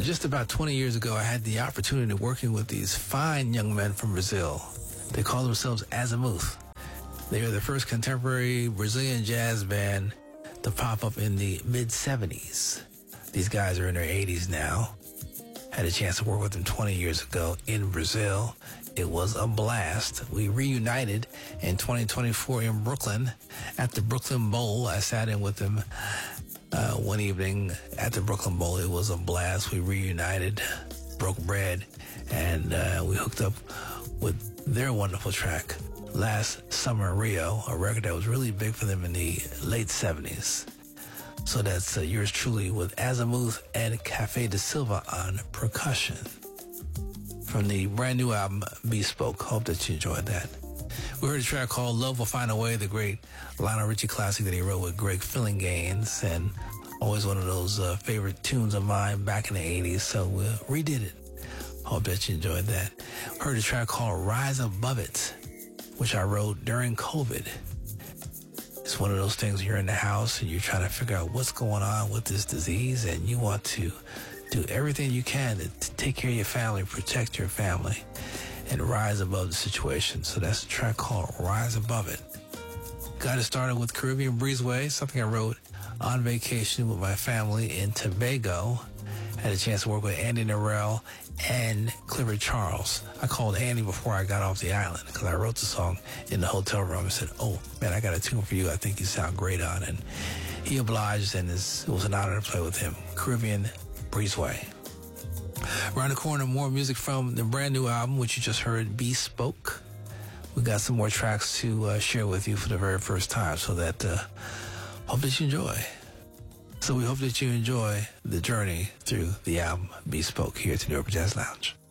Just about 20 years ago, I had the opportunity of working with these fine young men from Brazil. They call themselves Azimuth. They are the first contemporary Brazilian jazz band to pop up in the mid-70s. These guys are in their 80s now. Had a chance to work with them 20 years ago in Brazil. It was a blast. We reunited in 2024 in Brooklyn at the Brooklyn Bowl. I sat in with them one evening at the Brooklyn Bowl. It was a blast. We reunited, broke bread, and we hooked up with their wonderful track, Last Summer in Rio, a record that was really big for them in the late 70s. So that's yours truly with Azimuth and Cafe de Silva on percussion from the brand new album Bespoke. Hope that you enjoyed that. We heard a track called Love Will Find a Way, the great Lionel Richie classic that he wrote with Greg Fillinganes, and always one of those favorite tunes of mine back in the 80s, so we redid it. Hope that you enjoyed that. Heard a track called Rise Above It, which I wrote during COVID. It's one of those things when you're in the house and you're trying to figure out what's going on with this disease, and you want to do everything you can to take care of your family, protect your family, and rise above the situation. So that's a track called Rise Above It. Got it started with Caribbean Breezeway, something I wrote on vacation with my family in Tobago. Had a chance to work with Andy Narell and Clifford Charles. I called Andy before I got off the island because I wrote the song in the hotel room and said, "Oh, man, I got a tune for you I think you sound great on." And he obliged, and it was an honor to play with him. Caribbean Breezeway. Around the corner, more music from the brand new album, which you just heard, Bespoke. We got some more tracks to share with you for the very first time, so that hope that you enjoy. So we hope that you enjoy the journey through the album Bespoke here at the New York Jazz Lounge.